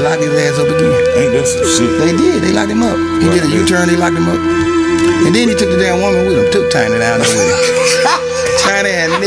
lock his ass up again. Ain't that some shit? They did. They locked him up. He did a U-turn. They locked him up. And then he took the damn woman with him. Took Tiny down there with him. Tiny and